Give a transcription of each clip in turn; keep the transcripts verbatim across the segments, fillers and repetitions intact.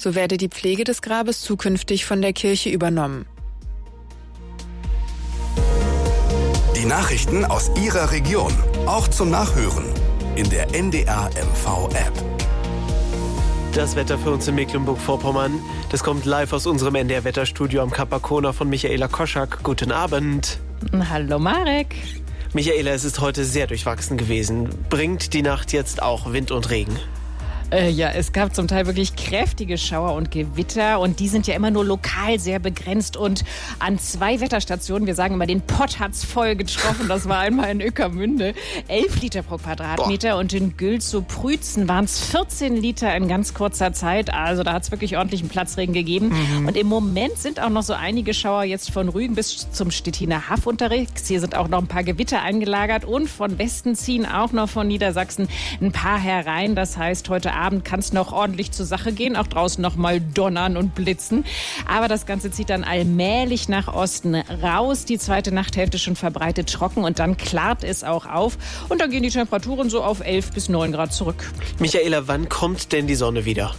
So werde die Pflege des Grabes zukünftig von der Kirche übernommen. Die Nachrichten aus Ihrer Region, auch zum Nachhören in der N D R M V-App. Das Wetter für uns in Mecklenburg-Vorpommern, das kommt live aus unserem N D R-Wetterstudio am Kap Arkona von Michaela Koschak. Guten Abend. Hallo Marek. Michaela, es ist heute sehr durchwachsen gewesen. Bringt die Nacht jetzt auch Wind und Regen? Äh, ja, es gab zum Teil wirklich kräftige Schauer und Gewitter und die sind ja immer nur lokal sehr begrenzt und an zwei Wetterstationen, wir sagen immer, den Pott hat's voll getroffen, das war einmal in Ueckermünde, elf Liter pro Quadratmeter. Boah. Und in Gülzow-Prützen waren es vierzehn Liter in ganz kurzer Zeit, also da hat's wirklich ordentlichen Platzregen gegeben. Mhm. Und im Moment sind auch noch so einige Schauer jetzt von Rügen bis zum Stettiner Haff unterwegs, hier sind auch noch ein paar Gewitter eingelagert und von Westen ziehen auch noch von Niedersachsen ein paar herein, das heißt heute Abend Abend kann es noch ordentlich zur Sache gehen, auch draußen noch mal donnern und blitzen. Aber das Ganze zieht dann allmählich nach Osten raus. Die zweite Nachthälfte schon verbreitet trocken und dann klart es auch auf. Und dann gehen die Temperaturen so auf elf bis neun Grad zurück. Michaela, wann kommt denn die Sonne wieder?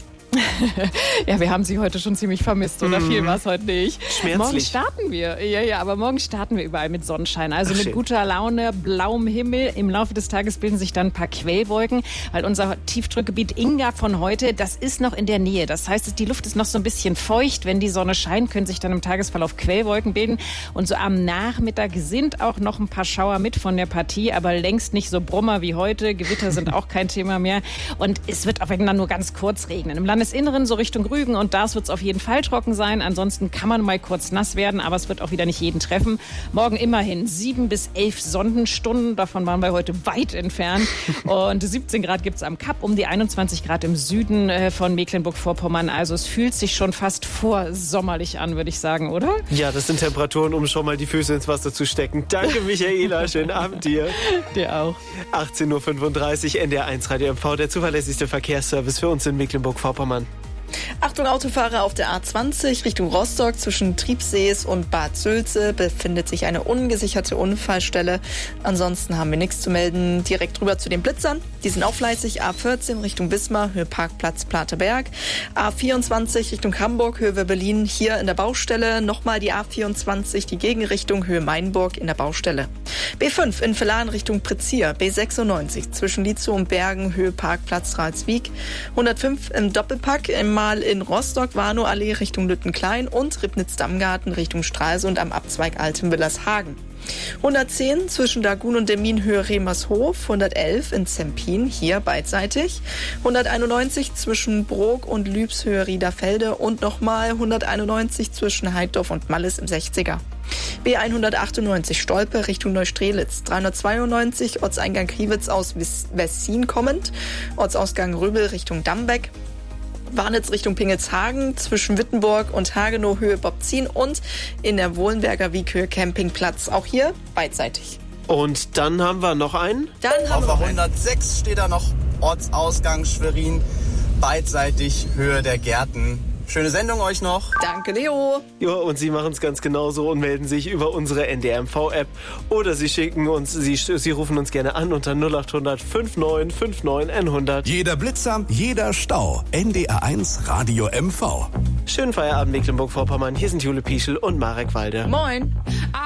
Ja, wir haben sie heute schon ziemlich vermisst, oder? Mm. Viel war es heute nicht. Schmerzlich. Morgen starten wir. Ja, ja, aber morgen starten wir überall mit Sonnenschein. Also Ach, mit schön. guter Laune, blauem Himmel. Im Laufe des Tages bilden sich dann ein paar Quellwolken, weil unser Tiefdrückgebiet Inga von heute, das ist noch in der Nähe. Das heißt, die Luft ist noch so ein bisschen feucht. Wenn die Sonne scheint, können sich dann im Tagesverlauf Quellwolken bilden. Und so am Nachmittag sind auch noch ein paar Schauer mit von der Partie, aber längst nicht so Brummer wie heute. Gewitter sind auch kein Thema mehr. Und es wird auch dann nur ganz kurz regnen. Im Landesinneren, so Richtung Rügen und Dars wird es auf jeden Fall trocken sein. Ansonsten kann man mal kurz nass werden, aber es wird auch wieder nicht jeden treffen. Morgen immerhin sieben bis elf Sonnenstunden. Davon waren wir heute weit entfernt. Und siebzehn Grad gibt es am Kap, um die einundzwanzig Grad im Süden von Mecklenburg-Vorpommern. Also es fühlt sich schon fast vorsommerlich an, würde ich sagen, oder? Ja, das sind Temperaturen, um schon mal die Füße ins Wasser zu stecken. Danke, Michaela. Schönen Abend dir. Dir auch. achtzehn Uhr fünfunddreißig, N D R eins Radio M V, der zuverlässigste Verkehrsservice für uns in Mecklenburg-Vorpommern. Achtung Autofahrer, auf der A zwanzig Richtung Rostock zwischen Triebsees und Bad Sülze befindet sich eine ungesicherte Unfallstelle. Ansonsten haben wir nichts zu melden. Direkt rüber zu den Blitzern. Die sind auch fleißig. A vierzehn Richtung Wismar, Höhe Parkplatz Plateberg. A vierundzwanzig Richtung Hamburg, Höhe Berlin, hier in der Baustelle. Nochmal die A vierundzwanzig, die Gegenrichtung, Höhe Mainburg in der Baustelle. B fünf in Villaren Richtung Prezier. B sechsundneunzig zwischen Lietzow und Bergen, Höhe Parkplatz Ralswiek. hundertfünf im Doppelpack im Mal in Rostock, Warnow-Allee Richtung Lüttenklein und Ribnitz-Dammgarten Richtung Stralsund am Abzweig Altenwillershagen. hundertzehn zwischen Dagun und Demmin Höhe Remershof, hundertelf in Zempin, hier beidseitig, hunderteinundneunzig zwischen Brok und Lübs Höhe Riederfelde und nochmal hunderteinundneunzig zwischen Heiddorf und Malles im sechziger. B hundertachtundneunzig Stolpe Richtung Neustrelitz, dreihundertzweiundneunzig Ortseingang Kriwitz aus Wessin kommend, Ortsausgang Röbel Richtung Dambeck, Warnitz Richtung Pingelshagen, zwischen Wittenburg und Hagenow Höhe Bobzin und in der Wohlenberger Wiek Höhe Campingplatz, auch hier beidseitig. Und dann haben wir noch einen. Dann haben Auf wir der hundertsechs steht da noch Ortsausgang Schwerin, beidseitig Höhe der Gärten. Schöne Sendung euch noch. Danke, Leo. Ja, und Sie machen es ganz genauso und melden sich über unsere N D R M V-App oder Sie schicken uns, Sie, Sie rufen uns gerne an unter null acht hundert neunundfünfzig neunundfünfzig hundert. Jeder Blitzer, jeder Stau. N D R eins Radio M V. Schönen Feierabend Mecklenburg-Vorpommern. Hier sind Jule Pieschel und Marek Walde. Moin.